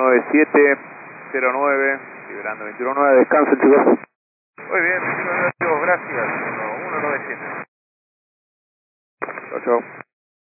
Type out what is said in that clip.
19709, liberando 219, descansen chicos. Muy bien, 219, gracias. 197. Chao, chao.